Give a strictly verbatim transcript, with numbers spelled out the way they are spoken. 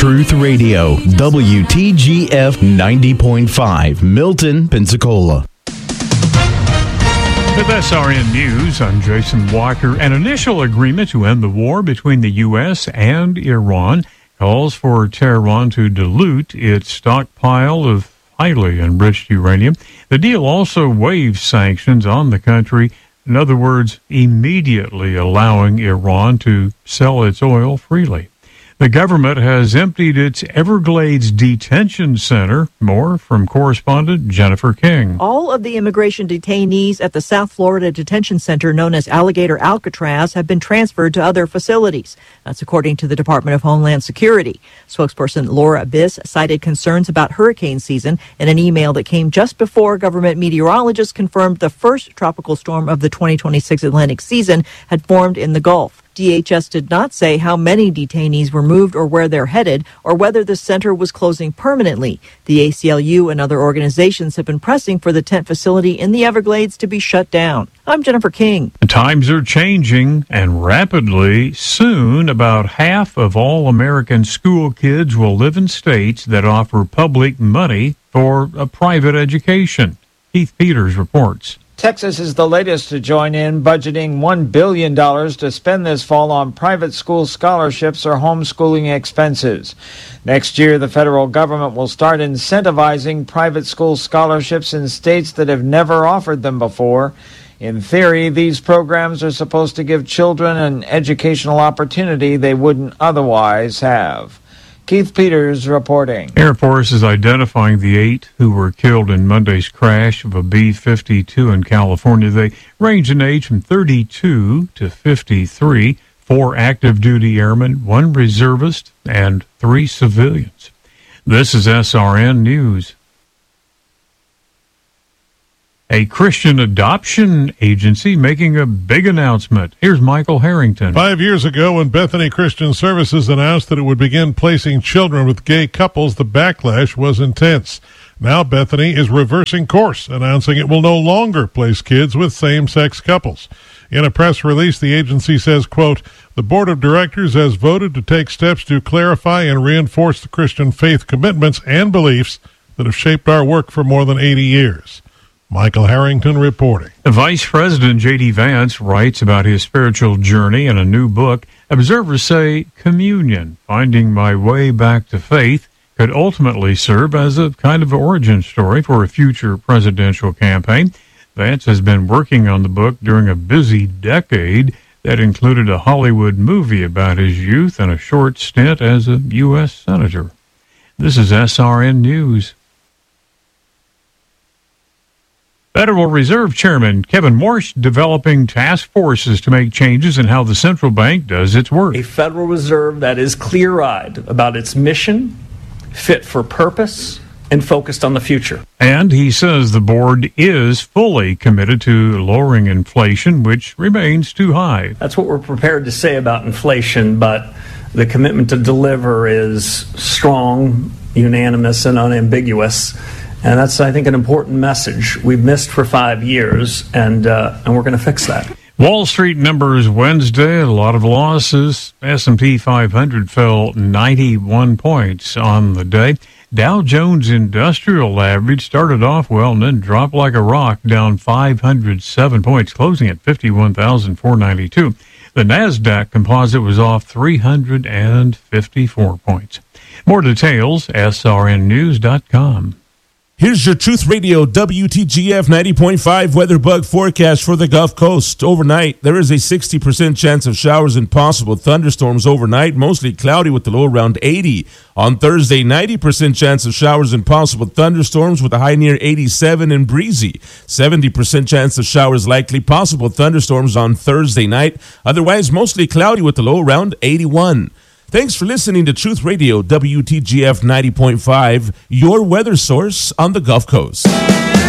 Truth Radio, W T G F ninety point five, Milton, Pensacola. With S R N News, I'm Jason Walker. An initial agreement to end the war between the U S and Iran calls for Tehran to dilute its stockpile of highly enriched uranium. The deal also waives sanctions on the country. In other words, immediately allowing Iran to sell its oil freely. The government has emptied its Everglades detention center. More from correspondent Jennifer King. All of the immigration detainees at the South Florida detention center known as Alligator Alcatraz have been transferred to other facilities. That's according to the Department of Homeland Security. Spokesperson Laura Biss cited concerns about hurricane season in an email that came just before government meteorologists confirmed the first tropical storm of the twenty twenty-six Atlantic season had formed in the Gulf. D H S did not say how many detainees were moved or where they're headed or whether the center was closing permanently. The A C L U and other organizations have been pressing for the tent facility in the Everglades to be shut down. I'm Jennifer King. The times are changing and rapidly. Soon, about half of all American school kids will live in states that offer public money for a private education. Keith Peters reports. Texas is the latest to join in, budgeting one billion dollars to spend this fall on private school scholarships or homeschooling expenses. Next year, the federal government will start incentivizing private school scholarships in states that have never offered them before. In theory, these programs are supposed to give children an educational opportunity they wouldn't otherwise have. Keith Peters reporting. Air Force is identifying the eight who were killed in Monday's crash of a B fifty-two in California. They range in age from thirty-two to fifty-three, four active duty airmen, one reservist, and three civilians. This is S R N News. A Christian adoption agency making a big announcement. Here's Michael Harrington. Five years ago, when Bethany Christian Services announced that it would begin placing children with gay couples, the backlash was intense. Now Bethany is reversing course, announcing it will no longer place kids with same-sex couples. In a press release, the agency says, quote, "The board of directors has voted to take steps to clarify and reinforce the Christian faith commitments and beliefs that have shaped our work for more than eighty years. Michael Harrington reporting. Vice President J D. Vance writes about his spiritual journey in a new book. Observers say communion, finding my way back to faith, could ultimately serve as a kind of origin story for a future presidential campaign. Vance has been working on the book during a busy decade that included a Hollywood movie about his youth and a short stint as a U S senator. This is S R N News. Federal Reserve Chairman Kevin Warsh developing task forces to make changes in how the central bank does its work. A Federal Reserve that is clear-eyed about its mission, fit for purpose, and focused on the future. And he says the board is fully committed to lowering inflation, which remains too high. That's what we're prepared to say about inflation, but the commitment to deliver is strong, unanimous, and unambiguous. And that's, I think, an important message. We've missed for five years, and uh, and we're going to fix that. Wall Street numbers Wednesday, a lot of losses. S and P five hundred fell ninety-one points on the day. Dow Jones Industrial Average started off well and then dropped like a rock, down five hundred seven points, closing at fifty-one thousand four hundred ninety-two. The NASDAQ Composite was off three hundred fifty-four points. More details, S R N news dot com. Here's your Truth Radio W T G F ninety point five weather bug forecast for the Gulf Coast. Overnight, there is a sixty percent chance of showers and possible thunderstorms overnight, mostly cloudy with the low around eighty. On Thursday, ninety percent chance of showers and possible thunderstorms with a high near eighty-seven and breezy. seventy percent chance of showers likely, possible thunderstorms on Thursday night. Otherwise, mostly cloudy with the low around eighty-one. Thanks for listening to Truth Radio W T G F ninety point five, your weather source on the Gulf Coast.